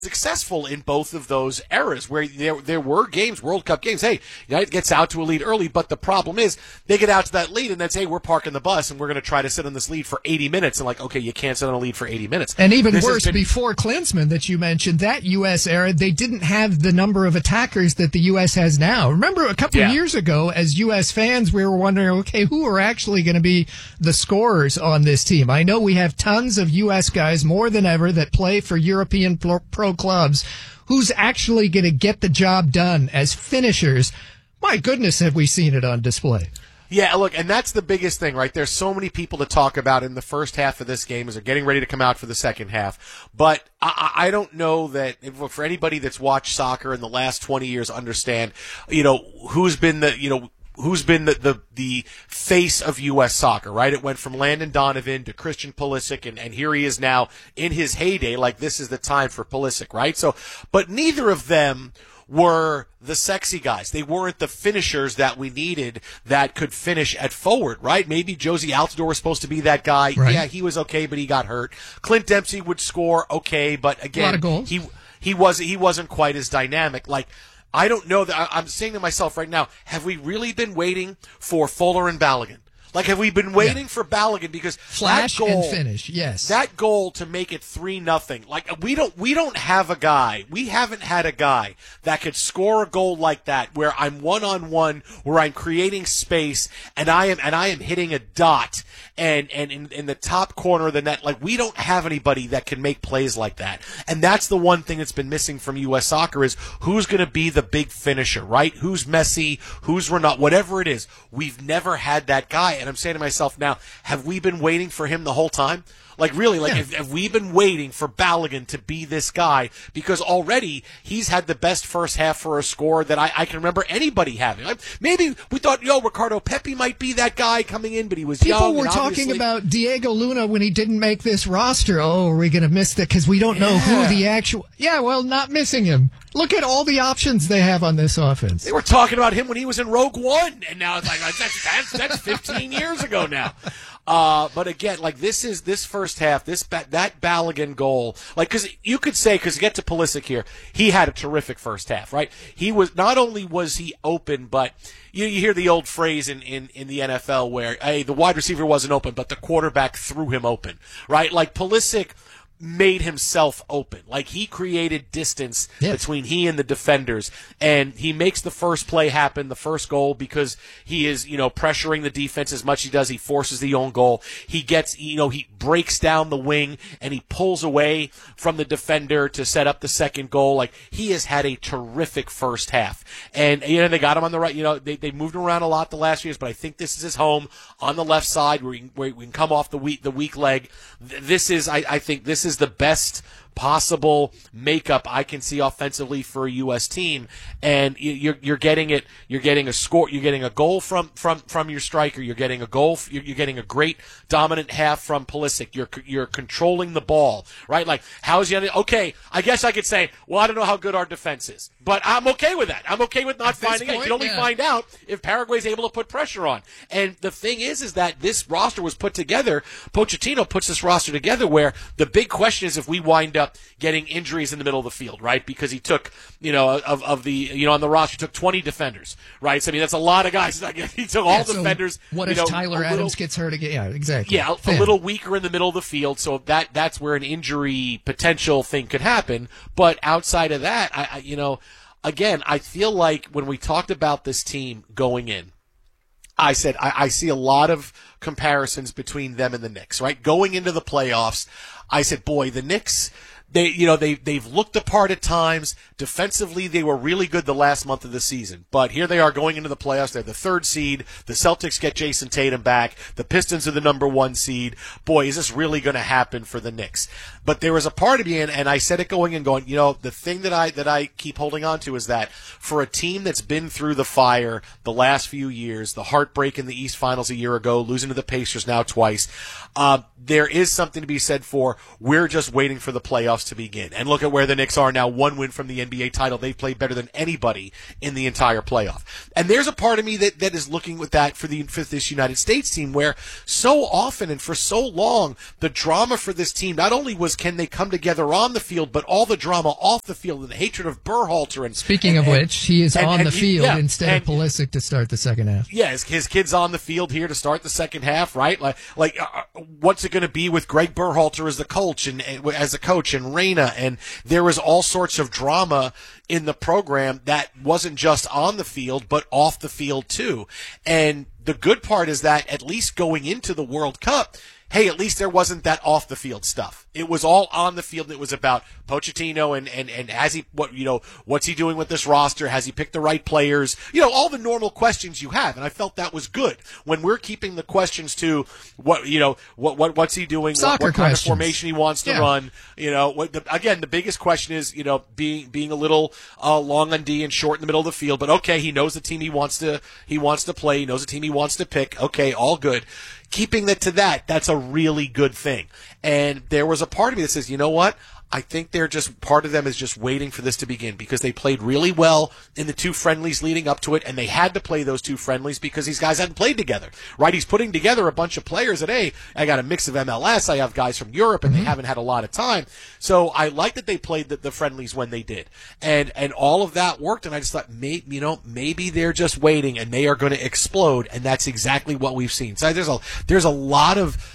successful in both of those eras where there were games, World Cup games. Hey, United gets out to a lead early, but the problem is they get out to that lead and then say, hey, we're parking the bus and we're going to try to sit on this lead for 80 minutes. And like, okay, you can't sit on a lead for 80 minutes. And even worse, before Klinsmann that you mentioned, that U.S. era, they didn't have the number of attackers that the U.S. has now. Remember a couple of years ago, as U.S. fans, we were wondering, okay, who are actually going to be the scorers on this team? I know we have tons of U.S. guys, more than ever, that play for European pro clubs. Who's actually going to get the job done as finishers? My goodness, have we seen it on display. Yeah, look, and that's the biggest thing, right? There's so many people to talk about in the first half of this game as they're getting ready to come out for the second half. But I don't know that for anybody that's watched soccer in the last 20 years understand, who's been the face of U.S. soccer, right? It went from Landon Donovan to Christian Pulisic, and here he is now in his heyday, like this is the time for Pulisic, right? So, but neither of them were the sexy guys. They weren't the finishers that we needed that could finish at forward, right? Maybe Josie Altidore was supposed to be that guy. Right. Yeah, he was okay, but he got hurt. Clint Dempsey would score okay, but again, a lot of goals. He wasn't quite as dynamic. Like, I don't know that I'm saying to myself right now, have we really been waiting for Fuller and Balogun? Like, have we been waiting for Balogun? Because flash that goal, and finish, yes. That goal to make it 3-0. Like, we don't have a guy. We haven't had a guy that could score a goal like that where I'm 1-on-1, where I'm creating space and I am hitting a dot and in the top corner of the net. Like, we don't have anybody that can make plays like that. And that's the one thing that's been missing from U.S. soccer is who's going to be the big finisher, right? Who's Messi, who's Ronaldo, whatever it is. We've never had that guy. And I'm saying to myself now, have we been waiting for him the whole time? Like, really, have we been waiting for Balogun to be this guy? Because already he's had the best first half for a score that I can remember anybody having. Maybe we thought, Ricardo Pepi might be that guy coming in, but he was young. People were talking about Diego Luna when he didn't make this roster. Oh, are we going to miss that? Because we don't know who the actual... Yeah, well, not missing him. Look at all the options they have on this offense. They were talking about him when he was in Rogue One, and now it's like, that's 15 years ago now. But again, like this first half, that Balogun goal, like, cause you could say, cause get to Pulisic here, he had a terrific first half, right? He was, not only was he open, but you hear the old phrase in the NFL where, hey, the wide receiver wasn't open, but the quarterback threw him open, right? Like Pulisic made himself open. Like, he created distance between he and the defenders, and he makes the first play happen, the first goal, because he is, pressuring the defense as much as he does. He forces the own goal. He gets, he breaks down the wing and he pulls away from the defender to set up the second goal. Like, he has had a terrific first half. And, they got him on the right, they moved him around a lot the last few years, but I think this is his home on the left side where we can come off the weak leg. I think this is the best possible makeup I can see offensively for a U.S. team, and you're getting it. You're getting a score. You're getting a goal from your striker. You're getting a goal. You're getting a great dominant half from Pulisic. You're controlling the ball, right? Like, how's the okay? I guess I could say, well, I don't know how good our defense is, but I'm okay with that. I'm okay with not finding out. You can only find out if Paraguay's able to put pressure on. And the thing is that this roster was put together. Pochettino puts this roster together where the big question is if we wind up getting injuries in the middle of the field, right? Because he took, of the, on the roster, he took 20 defenders, right? So, I mean, that's a lot of guys. He took all defenders. What if Tyler Adams gets hurt again? Yeah, exactly. Yeah, a little weaker in the middle of the field. So that's where an injury potential thing could happen. But outside of that, again, I feel like when we talked about this team going in, I said I see a lot of comparisons between them and the Knicks, right? Going into the playoffs, I said, boy, the Knicks, they've looked the part at times. Defensively, they were really good the last month of the season. But here they are going into the playoffs. They're the third seed. The Celtics get Jason Tatum back. The Pistons are the number 1 seed. Boy, is this really going to happen for the Knicks? But there was a part of me, and I said it going, the thing that I keep holding on to is that for a team that's been through the fire the last few years, the heartbreak in the East Finals a year ago, losing to the Pacers now twice, there is something to be said for we're just waiting for the playoffs playoffs to begin. And look at where the Knicks are now, 1 win from the NBA title. They've played better than anybody in the entire playoff. And there's a part of me that is looking with that for this United States team, where so often and for so long, the drama for this team not only was can they come together on the field, but all the drama off the field and the hatred of Berhalter. And speaking of which, he is on the field instead of Pulisic to start the second half. Yeah, his kid's on the field here to start the second half, right? What's it going to be with Greg Berhalter as the coach and Reyna, and there was all sorts of drama in the program that wasn't just on the field but off the field too. And the good part is that at least going into the World Cup, hey, at least there wasn't that off the field stuff. It was all on the field. It was about Pochettino and has he what's he doing with this roster? Has he picked the right players? All the normal questions you have, and I felt that was good when we're keeping the questions to what's he doing? What kind of formation he wants to run? The biggest question is being a little long on D and short in the middle of the field. But okay, he knows the team he wants to play. He knows the team he wants to pick. Okay, all good. Keeping it to that's a really good thing. And there was a part of me that says, you know what? I think part of them is just waiting for this to begin because they played really well in the 2 friendlies leading up to it, and they had to play those 2 friendlies because these guys hadn't played together, right? He's putting together a bunch of players that, hey, I got a mix of MLS, I have guys from Europe, and they haven't had a lot of time. So I like that they played the friendlies when they did. And all of that worked, and I just thought, maybe they're just waiting, and they are going to explode, and that's exactly what we've seen. So there's a lot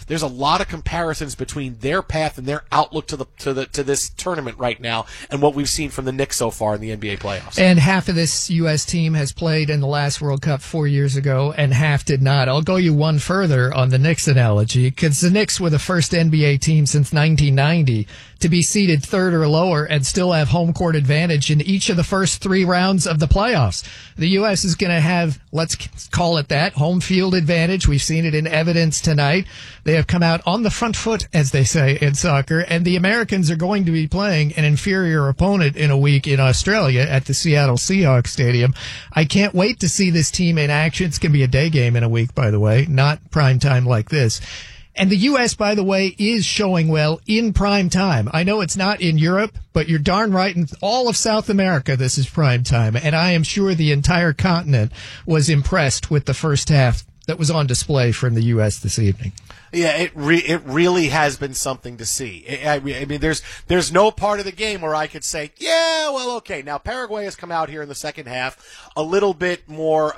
of comparisons between their path and their outlook to this tournament right now and what we've seen from the Knicks so far in the NBA playoffs. And half of this U.S. team has played in the last World Cup 4 years ago, and half did not. I'll go you one further on the Knicks analogy, because the Knicks were the first NBA team since 1990 to be seeded 3rd or lower and still have home court advantage in each of the first 3 rounds of the playoffs. The U.S. is going to have, let's call it that, home field advantage. We've seen it in evidence tonight. They have come out on the front foot, as they say in soccer, and the Americans are going to be playing an inferior opponent in a week in Australia at the Seattle Seahawks Stadium. I can't wait to see this team in action. It's going to be a day game in a week, by the way, not prime time like this. And the U.S., by the way, is showing well in prime time. I know it's not in Europe, but you're darn right. In all of South America, this is prime time. And I am sure the entire continent was impressed with the first half that was on display from the U.S. this evening. Yeah, it really has been something to see. I mean, there's no part of the game where I could say, yeah, well, okay. Now Paraguay has come out here in the second half a little bit more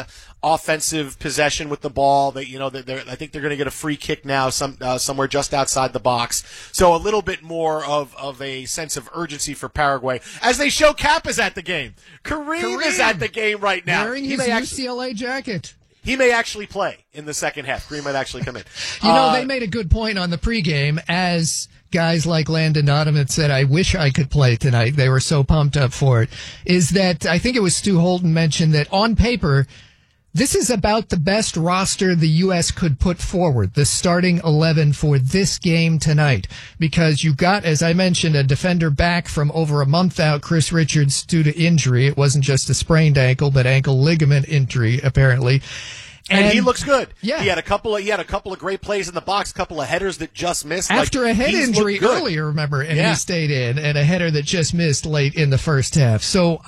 offensive possession with the ball. I think they're going to get a free kick now, somewhere just outside the box. So a little bit more of a sense of urgency for Paraguay as they show Kappa's at the game. Kareem is at the game right now. Wearing his UCLA jacket. He may actually play in the second half. Kareem might actually come in. They made a good point on the pregame, as guys like Landon Donovan said, I wish I could play tonight. They were so pumped up for it. Is that, I think it was Stu Holden mentioned that on paper, this is about the best roster the U.S. could put forward, the starting 11 for this game tonight, because you got, as I mentioned, a defender back from over a month out, Chris Richards, due to injury. It wasn't just a sprained ankle, but ankle ligament injury, apparently. And he looks good. Yeah. He had a couple of great plays in the box, a couple of headers that just missed. After a head injury earlier, remember, and he stayed in, and a header that just missed late in the first half. So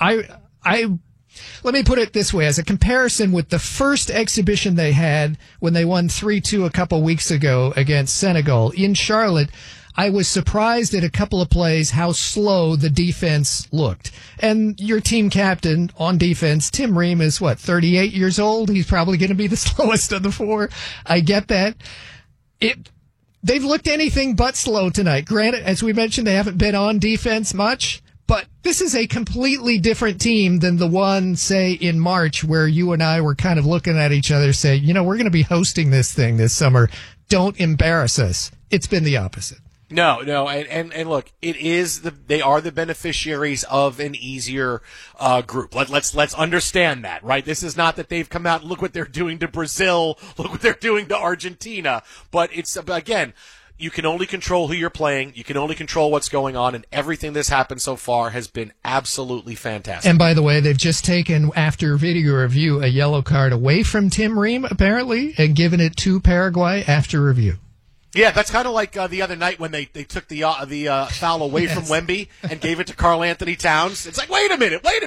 let me put it this way, as a comparison with the first exhibition they had when they won 3-2 a couple weeks ago against Senegal in Charlotte, I was surprised at a couple of plays how slow the defense looked. And your team captain on defense, Tim Ream, is 38 years old? He's probably going to be the slowest of the 4. I get that. They've looked anything but slow tonight. Granted, as we mentioned, they haven't been on defense much. But this is a completely different team than the one, say, in March, where you and I were kind of looking at each other saying, we're going to be hosting this thing this summer. Don't embarrass us. It's been the opposite. No, and look, they are the beneficiaries of an easier group. Let's understand that, right? This is not that they've come out and look what they're doing to Brazil, look what they're doing to Argentina, but it's, again, you can only control who you're playing. You can only control what's going on, and everything that's happened so far has been absolutely fantastic. And by the way, they've just taken, after video review, a yellow card away from Tim Ream, apparently, and given it to Paraguay after review. Yeah, that's kind of like the other night when they took the foul away from Wemby and gave it to Karl Anthony Towns. It's like, wait a minute. Wait,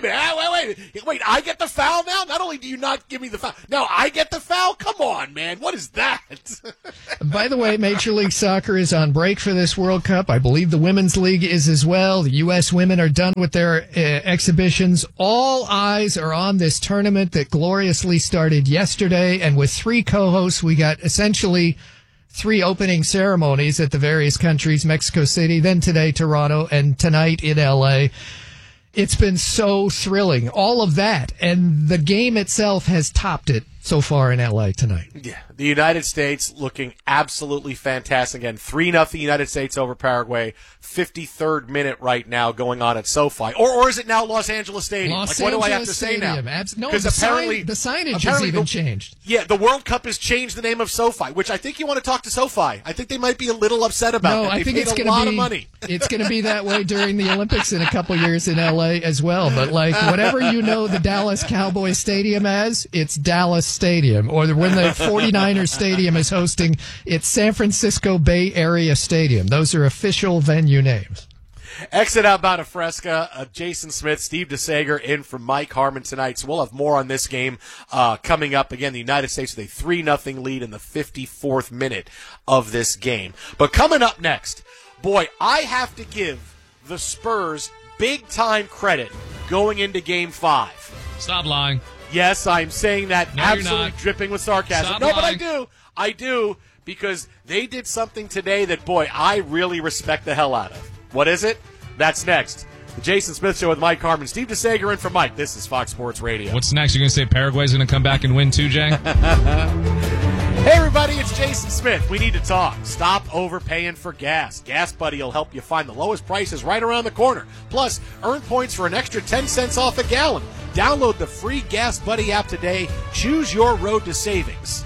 I get the foul now? Not only do you not give me the foul, now I get the foul? Come on, man. What is that? By the way, Major League Soccer is on break for this World Cup. I believe the Women's League is as well. The U.S. women are done with their exhibitions. All eyes are on this tournament that gloriously started yesterday, and with 3 co-hosts, we got essentially 3 opening ceremonies at the various countries, Mexico City, then today Toronto, and tonight in L.A. It's been so thrilling, all of that, and the game itself has topped it so far in L.A. tonight. Yeah, the United States looking absolutely fantastic. Again, 3-0 United States over Paraguay. 53rd minute right now going on at SoFi. Or is it now Los Angeles Stadium? What do I have to say now? No, the signage has even changed. Yeah, the World Cup has changed the name of SoFi, which I think you want to talk to SoFi. I think they might be a little upset about that. I think it's going to be a lot of money. It's going to be that way during the Olympics in a couple years in L.A. as well. But whatever you know the Dallas Cowboys Stadium as, it's Dallas Stadium. Or when the 49ers Stadium is hosting, it's San Francisco Bay Area Stadium. Those are official venue names. Exit out Bountifresca, Fresca, Jason Smith, Steve DeSager in for Mike Harmon tonight. So we'll have more on this game coming up. Again, the United States with a 3-0 lead in the 54th minute of this game. But coming up next, boy, I have to give the Spurs big-time credit going into Game 5. Stop lying. Yes, I'm saying that, no, absolutely dripping with sarcasm. Stop no, lying. But I do, because they did something today that, boy, I really respect the hell out of. What is it? That's next. The Jason Smith Show with Mike Harmon. Steve DeSager in for Mike. This is Fox Sports Radio. What's next? You're going to say Paraguay's going to come back and win too, Jay? Hey, everybody, it's Jason Smith. We need to talk. Stop overpaying for gas. Gas Buddy will help you find the lowest prices right around the corner. Plus, earn points for an extra 10 cents off a gallon. Download the free Gas Buddy app today. Choose your road to savings.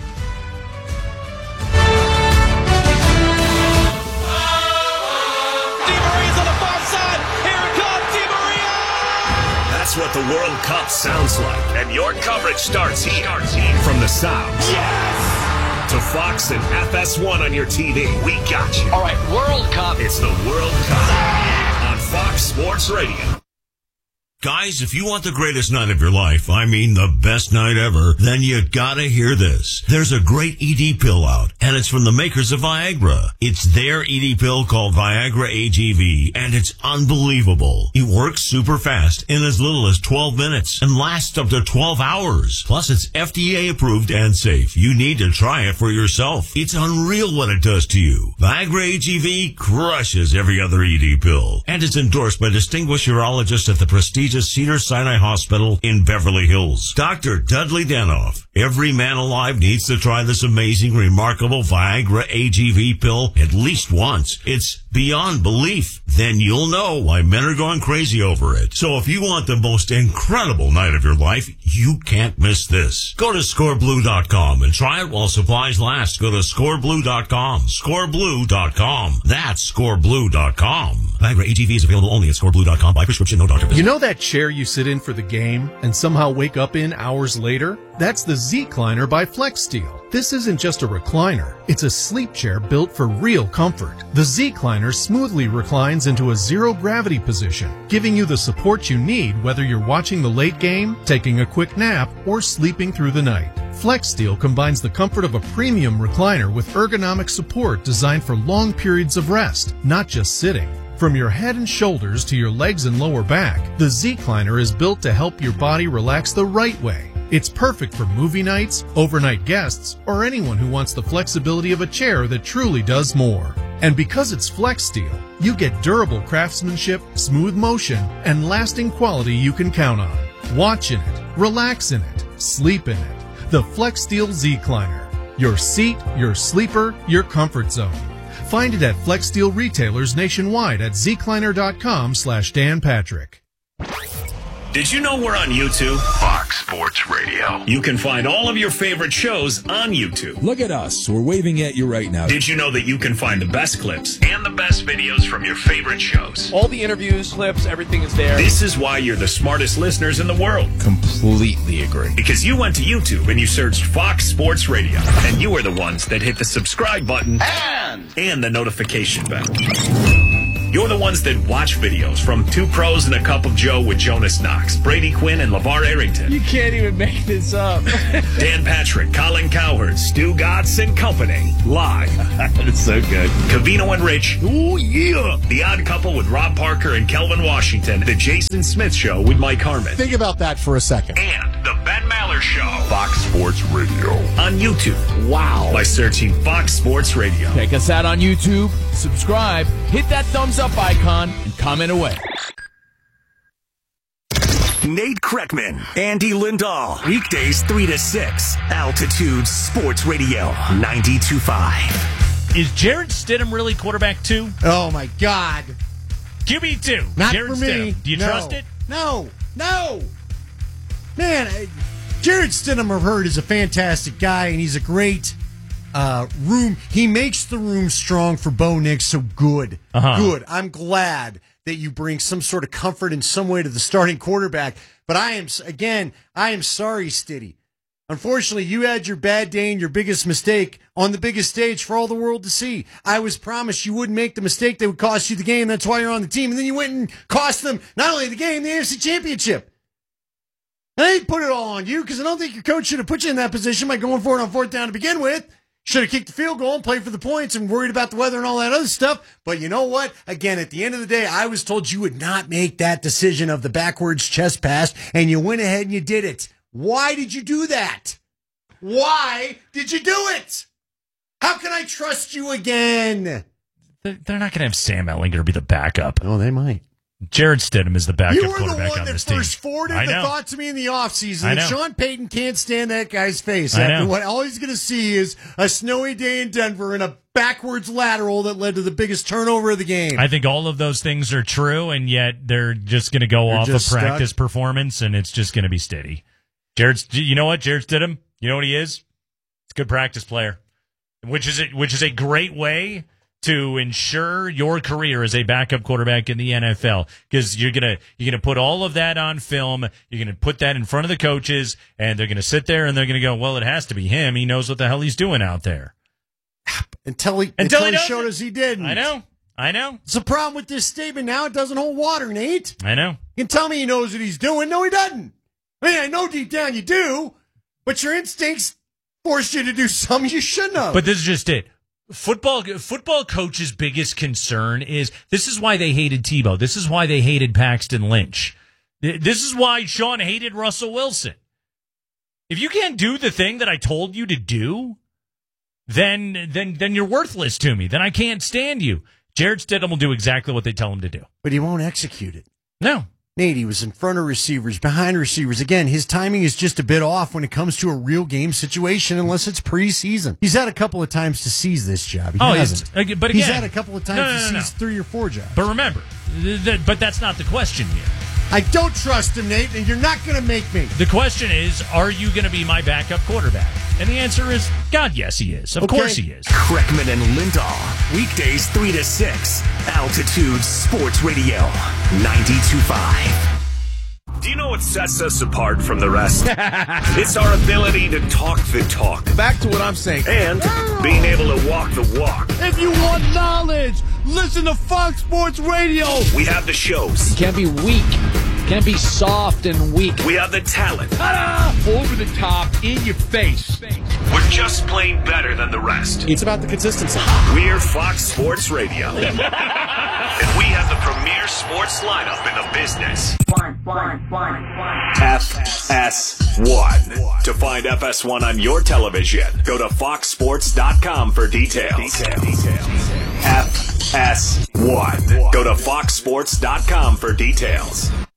That's what the World Cup sounds like. And your coverage starts here. From the South. Yes! To Fox and FS1 on your TV. We got you. All right, World Cup. It's the World Cup on Fox Sports Radio. Guys, if you want the greatest night of your life, I mean the best night ever, then you gotta hear this. There's a great ED pill out, and it's from the makers of Viagra. It's their ED pill called Viagra AGV, and it's unbelievable. It works super fast in as little as 12 minutes and lasts up to 12 hours. Plus, it's FDA approved and safe. You need to try it for yourself. It's unreal what it does to you. Viagra AGV crushes every other ED pill, and it's endorsed by distinguished urologists at the prestigious Cedars-Sinai Hospital in Beverly Hills. Dr. Dudley Danoff. Every man alive needs to try this amazing, remarkable Viagra AGV pill at least once. It's beyond belief. Then you'll know why men are going crazy over it. So if you want the most incredible night of your life, you can't miss this. Go to scoreblue.com and try it while supplies last. Go to scoreblue.com. Scoreblue.com. That's scoreblue.com. Viagra AGV is available only at scoreblue.com by prescription, no doctor visit. You know that chair you sit in for the game and somehow wake up in hours later? That's the Z-Cliner by FlexSteel. This isn't just a recliner. It's a sleep chair built for real comfort. The Z-Cliner smoothly reclines into a zero-gravity position, giving you the support you need whether you're watching the late game, taking a quick nap, or sleeping through the night. FlexSteel combines the comfort of a premium recliner with ergonomic support designed for long periods of rest, not just sitting. From your head and shoulders to your legs and lower back, the Z-Cliner is built to help your body relax the right way. It's perfect for movie nights, overnight guests, or anyone who wants the flexibility of a chair that truly does more. And because it's FlexSteel, you get durable craftsmanship, smooth motion, and lasting quality you can count on. Watch in it, relax in it, sleep in it. The FlexSteel Z-Cliner. Your seat, your sleeper, your comfort zone. Find it at FlexSteel retailers nationwide at zcliner.com/Dan Patrick. Did you know we're on YouTube? Fox Sports Radio. You can find all of your favorite shows on YouTube. Look at us. We're waving at you right now. Did you know that you can find the best clips and the best videos from your favorite shows? All the interviews, clips, everything is there. This is why you're the smartest listeners in the world. Completely agree. Because you went to YouTube and you searched Fox Sports Radio. And you are the ones that hit the subscribe button and the notification bell. You're the ones that watch videos from Two Pros and a Cup of Joe with Jonas Knox, Brady Quinn, and LeVar Arrington. You can't even make this up. Dan Patrick, Colin Cowherd, Stu Gatz and Company. Live. That's so good. Covino and Rich. Ooh, yeah. The Odd Couple with Rob Parker and Kelvin Washington. The Jason Smith Show with Mike Harmon. Think about that for a second. And the Ben Maller Show. Fox Sports Radio. On YouTube. Wow. By searching Fox Sports Radio. Check us out on YouTube. Subscribe. Hit that thumbs up icon and comment away. Nate Kreckman, Andy Lindahl. Weekdays 3 to 6. Altitude Sports Radio 92.5. Is Jarrett Stidham really quarterback 2? Oh, my God. QB2. Not Jarrett for me. Stidham. Do you trust it? No. Man, Jarrett Stidham, I've heard, is a fantastic guy, and he's a great room. He makes the room strong for Bo Nix, so good. Good. I'm glad that you bring some sort of comfort in some way to the starting quarterback. But I am sorry, Stiddy. Unfortunately, you had your bad day and your biggest mistake on the biggest stage for all the world to see. I was promised you wouldn't make the mistake that would cost you the game. That's why you're on the team. And then you went and cost them not only the game, the AFC Championship. I ain't put it all on you because I don't think your coach should have put you in that position by going for it on 4th down to begin with. Should have kicked the field goal and played for the points and worried about the weather and all that other stuff. But you know what? Again, at the end of the day, I was told you would not make that decision of the backwards chest pass, and you went ahead and you did it. Why did you do that? Why did you do it? How can I trust you again? They're not going to have Sam Ehlinger be the backup. Oh, they might. Jarrett Stidham is the backup quarterback on this team. You were the one that first forwarded the thought to me in the offseason that Sean Payton can't stand that guy's face. After what all he's going to see is a snowy day in Denver and a backwards lateral that led to the biggest turnover of the game. I think all of those things are true, and yet they're just going to go off of practice performance, and it's just going to be steady. You know what? Jarrett Stidham, you know what he is? He's a good practice player, which is a great way to ensure your career as a backup quarterback in the NFL, because you're gonna put all of that on film. You're gonna put that in front of the coaches, and they're gonna sit there and they're gonna go, "Well, it has to be him. He knows what the hell he's doing out there." Until he showed us he didn't. I know. It's a problem with this statement now. It doesn't hold water, Nate. I know. You can tell me he knows what he's doing. No, he doesn't. I mean, I know deep down you do, but your instincts force you to do something you shouldn't have. But this is just it. Football coach's biggest concern is this is why they hated Tebow. This is why they hated Paxton Lynch. This is why Sean hated Russell Wilson. If you can't do the thing that I told you to do, then you're worthless to me. Then I can't stand you. Jarrett Stidham will do exactly what they tell him to do. But he won't execute it. No. Nate, he was in front of receivers, behind receivers. Again, his timing is just a bit off when it comes to a real game situation, unless it's preseason. He's had a couple of times to seize this job. He hasn't. But again, he's had a couple of times to seize 3 or 4 jobs. But remember, but that's not the question here. I don't trust him, Nate, and you're not going to make me. The question is, are you going to be my backup quarterback? And the answer is, God, yes, he is. Of course he is. Kreckman and Lindahl. Weekdays 3 to 6. Altitude Sports Radio 92.5. Do you know what sets us apart from the rest? It's our ability to talk the talk. Back to what I'm saying. And being able to walk the walk. If you want knowledge, listen to Fox Sports Radio. We have the shows. You can't be weak. You can't be soft and weak. We have the talent. Over the top, in your face. We're just plain better than the rest. It's about the consistency. We're Fox Sports Radio. And we have the premier sports lineup in the business. FS1. To find FS1 on your television, go to foxsports.com for details. FS1. Go to foxsports.com for details.